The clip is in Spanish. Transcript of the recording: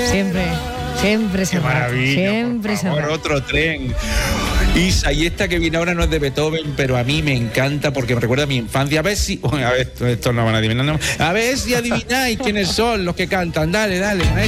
Siempre se maravilla, siempre por favor, otro tren. Isa, y esta que viene ahora no es de Beethoven, pero a mí me encanta porque me recuerda a mi infancia. A ver si... Bueno, a ver, estos no van a adivinar. No. A ver si adivináis quiénes son los que cantan. Dale, maestro.